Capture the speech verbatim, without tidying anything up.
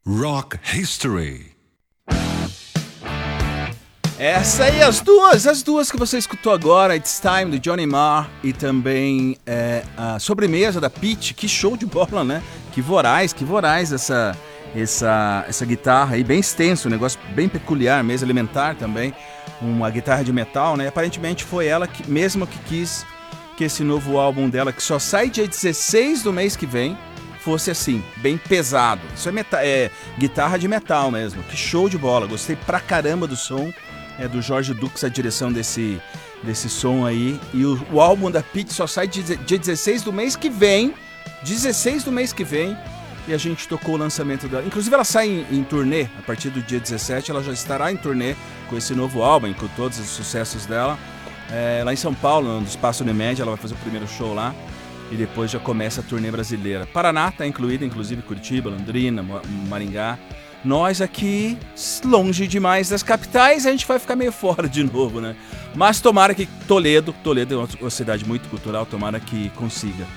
Rock History. Essa aí, as duas, as duas que você escutou agora, It's Time, do Johnny Marr, e também é, a Sobremesa, da Pitty. Que show de bola, né? Que voraz, que voraz essa, essa, essa guitarra aí, bem extenso, um negócio bem peculiar mesmo, elementar também, uma guitarra de metal, né? Aparentemente foi ela que, mesmo que quis que esse novo álbum dela, que só sai dia dezesseis do mês que vem, fosse assim, bem pesado. Isso é, meta- é guitarra de metal mesmo, que show de bola, gostei pra caramba do som. É do Jorge Dux a direção desse, desse som aí. E o, o álbum da Pitty só sai dia dezesseis do mês que vem. dezesseis do mês que vem. E a gente tocou o lançamento dela. Inclusive ela sai em, em turnê. A partir do dia dezessete ela já estará em turnê com esse novo álbum, com todos os sucessos dela. É, lá em São Paulo, no Espaço Unimed, ela vai fazer o primeiro show lá. E depois já começa a turnê brasileira. Paraná está incluída, inclusive Curitiba, Londrina, Maringá. Nós aqui, longe demais das capitais, a gente vai ficar meio fora de novo, né? Mas tomara que Toledo, Toledo é uma cidade muito cultural, tomara que consiga.